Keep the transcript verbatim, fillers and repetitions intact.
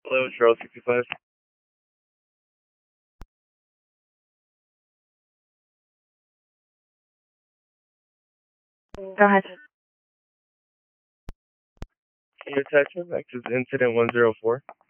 Hello, Charles sixty-five. Go ahead. Can you attach it back to incident one zero four?